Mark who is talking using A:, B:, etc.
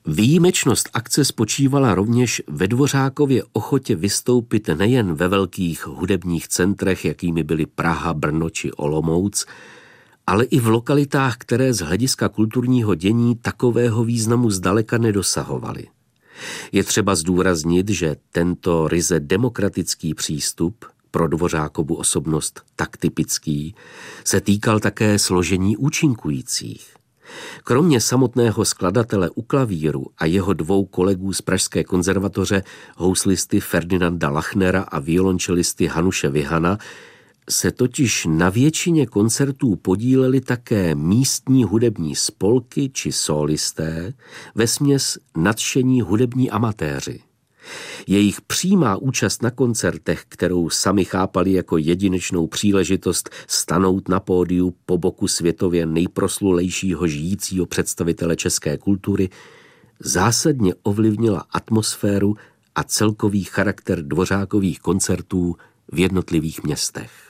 A: Výjimečnost akce spočívala rovněž ve Dvořákově ochotě vystoupit nejen ve velkých hudebních centrech, jakými byly Praha, Brno či Olomouc, ale i v lokalitách, které z hlediska kulturního dění takového významu zdaleka nedosahovaly. Je třeba zdůraznit, že tento ryze demokratický přístup, pro Dvořákovu osobnost tak typický, se týkal také složení účinkujících. Kromě samotného skladatele u klavíru a jeho dvou kolegů z Pražské konzervatoře, houslisty Ferdinanda Lachnera a violončelisty Hanuše Vihana, se totiž na většině koncertů podíleli také místní hudební spolky či sólisté, vesměs nadšení hudební amatéři. Jejich přímá účast na koncertech, kterou sami chápali jako jedinečnou příležitost stanout na pódiu po boku světově nejproslulejšího žijícího představitele české kultury, zásadně ovlivnila atmosféru a celkový charakter Dvořákových koncertů v jednotlivých městech.